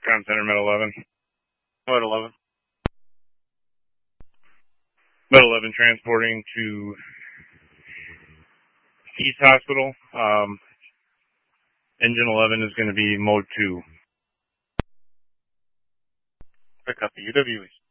Comm Center, Med 11. Med 11. Med 11 transporting to East Hospital. Engine 11 is going to be mode 2. Pick up the UWEs.